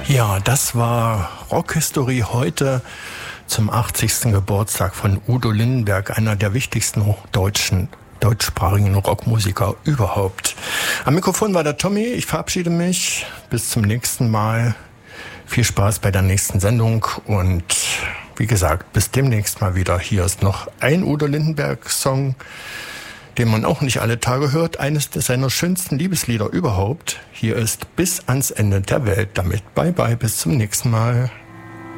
Ja, das war Rockhistorie heute zum 80. Geburtstag von Udo Lindenberg, einer der wichtigsten deutschsprachigen Rockmusiker überhaupt. Am Mikrofon war der Tommy. Ich verabschiede mich. Bis zum nächsten Mal. Viel Spaß bei der nächsten Sendung und wie gesagt, bis demnächst mal wieder. Hier ist noch ein Udo Lindenberg-Song, den man auch nicht alle Tage hört. Eines seiner schönsten Liebeslieder überhaupt. Hier ist Bis ans Ende der Welt. Damit bye bye, bis zum nächsten Mal.